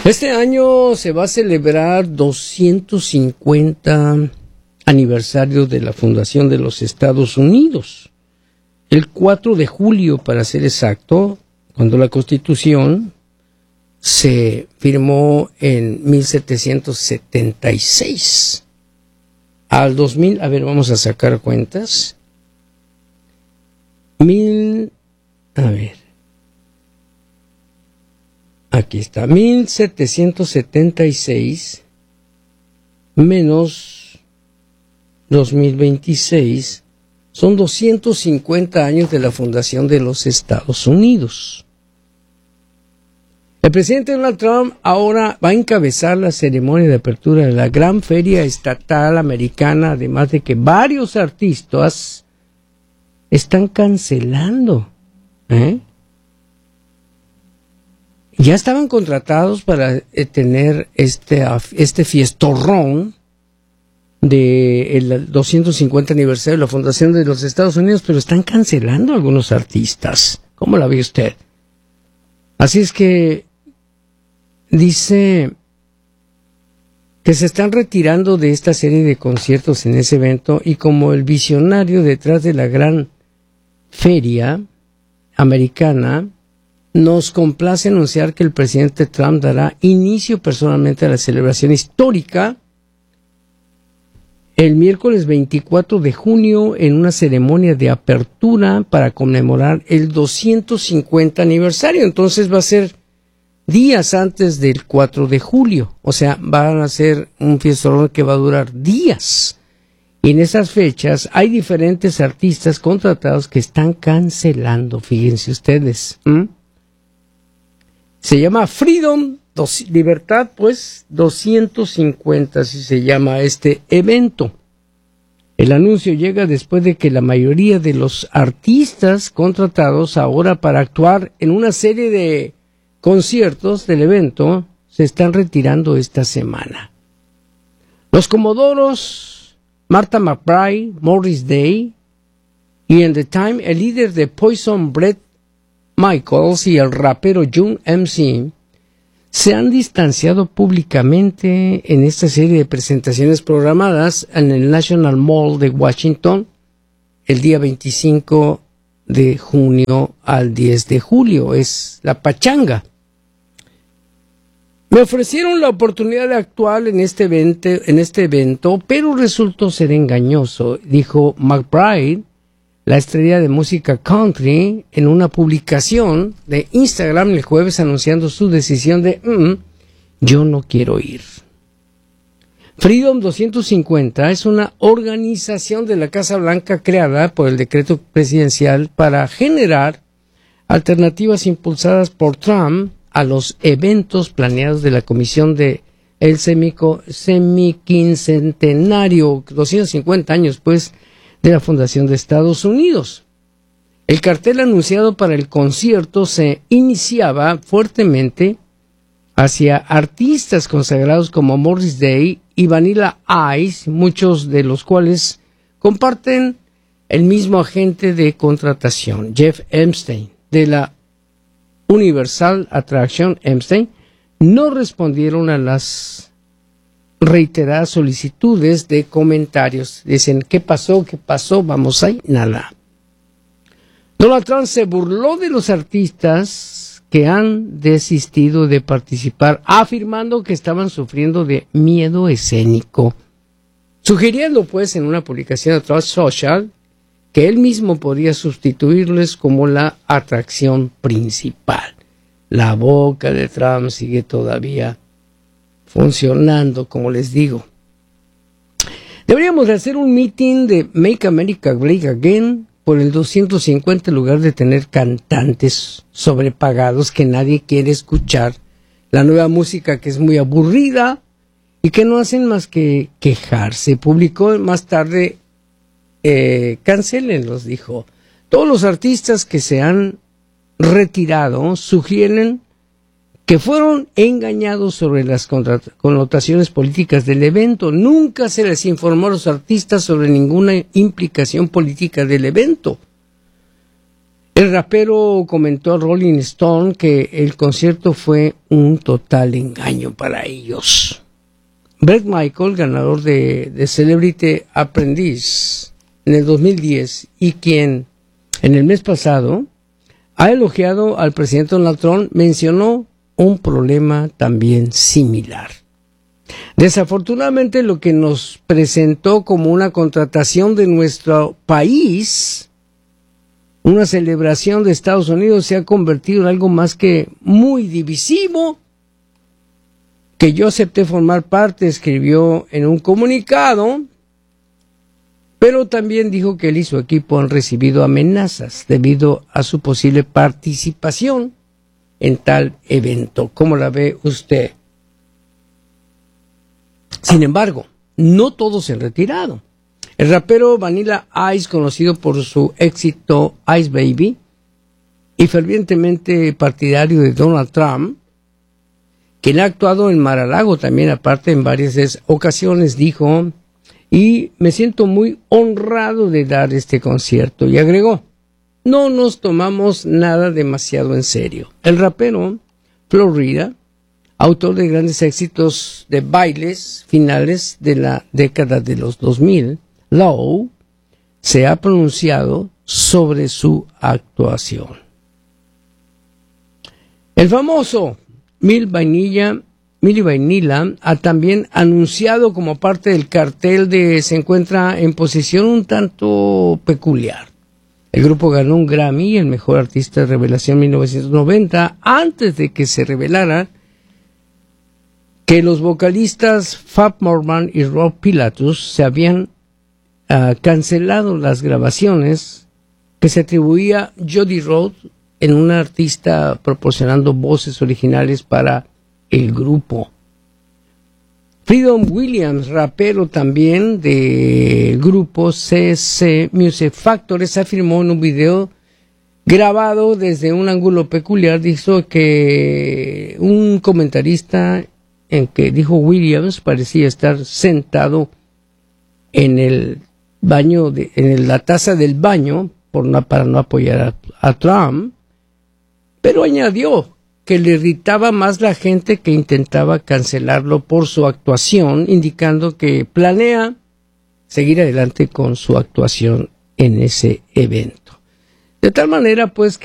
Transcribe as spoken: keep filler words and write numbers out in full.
Este año se va a celebrar doscientos cincuenta aniversario de la fundación de los Estados Unidos. El cuatro de julio, para ser exacto, cuando la Constitución se firmó en mil setecientos setenta y seis. Al dos mil, a ver, vamos a sacar cuentas. Mil, a ver. Aquí está, mil setecientos setenta y seis menos dos mil veintiséis son doscientos cincuenta años de la fundación de los Estados Unidos. El presidente Donald Trump ahora va a encabezar la ceremonia de apertura de la gran feria estatal americana, además de que varios artistas están cancelando, ¿eh? Ya estaban contratados para eh, tener este, este fiestorrón del doscientos cincuenta aniversario de la fundación de los Estados Unidos, pero están cancelando algunos artistas. ¿Cómo la ve usted? Así es que dice que se están retirando de esta serie de conciertos en ese evento, y como el visionario detrás de la gran feria americana, nos complace anunciar que el presidente Trump dará inicio personalmente a la celebración histórica el miércoles veinticuatro de junio en una ceremonia de apertura para conmemorar el doscientos cincuenta aniversario. Entonces va a ser días antes del cuatro de julio, o sea, van a ser un fiestón que va a durar días. Y en esas fechas hay diferentes artistas contratados que están cancelando, fíjense ustedes. ¿Mm? Se llama Freedom, dos, Libertad, pues doscientos cincuenta, así se llama este evento. El anuncio llega después de que la mayoría de los artistas contratados ahora para actuar en una serie de conciertos del evento se están retirando esta semana. Los Comodoros, Martha McBride, Morris Day y en The Time el líder de Poison, Bret Michaels, y el rapero Young M C se han distanciado públicamente en esta serie de presentaciones programadas en el National Mall de Washington el día veinticinco de junio al diez de julio. Es la pachanga. Me ofrecieron la oportunidad de actuar en este evento, en este evento, pero resultó ser engañoso, dijo McBride, la estrella de música country, en una publicación de Instagram el jueves anunciando su decisión de mm, yo no quiero ir. Freedom doscientos cincuenta es una organización de la Casa Blanca creada por el decreto presidencial para generar alternativas impulsadas por Trump a los eventos planeados de la Comisión de el semico, semiquincentenario, doscientos cincuenta años pues, de la fundación de Estados Unidos. El cartel anunciado para el concierto se iniciaba fuertemente hacia artistas consagrados como Morris Day y Vanilla Ice, muchos de los cuales comparten el mismo agente de contratación, Jeff Epstein, de la Universal Attraction. Epstein no respondieron a las reiteradas solicitudes de comentarios. Dicen, ¿qué pasó? ¿Qué pasó? Vamos ahí, nada. Donald Trump se burló de los artistas que han desistido de participar, afirmando que estaban sufriendo de miedo escénico, sugiriendo pues en una publicación de Truth Social que él mismo podría sustituirles como la atracción principal. La boca de Trump sigue todavía funcionando, como les digo. Deberíamos de hacer un meeting de Make America Great Again por el doscientos cincuenta en lugar de tener cantantes sobrepagados que nadie quiere escuchar, la nueva música que es muy aburrida y que no hacen más que quejarse. Publicó más tarde, eh, cancélenlos, dijo. Todos los artistas que se han retirado sugieren que fueron engañados sobre las connotaciones políticas del evento. Nunca se les informó a los artistas sobre ninguna implicación política del evento. El rapero comentó a Rolling Stone que el concierto fue un total engaño para ellos. Bret Michael, ganador de, de Celebrity Apprentice en el dos mil diez y quien en el mes pasado ha elogiado al presidente Donald Trump, mencionó un problema también similar. Desafortunadamente, lo que nos presentó como una contratación de nuestro país, una celebración de Estados Unidos, se ha convertido en algo más que muy divisivo, que yo acepté formar parte, escribió en un comunicado, pero también dijo que él y su equipo han recibido amenazas debido a su posible participación en tal evento. ¿Cómo la ve usted? Sin embargo, no todos se han retirado. El rapero Vanilla Ice, conocido por su éxito Ice Baby, y fervientemente partidario de Donald Trump, quien ha actuado en Mar-a-Lago también, aparte en varias ocasiones, dijo: y me siento muy honrado de dar este concierto, y agregó: no nos tomamos nada demasiado en serio. El rapero Florida, autor de grandes éxitos de bailes finales de la década de los dos mil, Low, se ha pronunciado sobre su actuación. El famoso Mil Vanilla, Milli Vanilli ha también anunciado como parte del cartel de se encuentra en posición un tanto peculiar. El grupo ganó un Grammy, el mejor artista de revelación en mil novecientos noventa, antes de que se revelara que los vocalistas Fab Morvan y Rob Pilatus se habían uh, cancelado las grabaciones que se atribuía a Jody Rhodes en un artista proporcionando voces originales para el grupo. Freedom Williams, rapero también del grupo C C Music Factories, afirmó en un video grabado desde un ángulo peculiar, dijo que un comentarista en que dijo Williams parecía estar sentado en el baño, de, en la taza del baño por no, para no apoyar a, a Trump, pero añadió que le irritaba más la gente que intentaba cancelarlo por su actuación, indicando que planea seguir adelante con su actuación en ese evento. De tal manera, pues,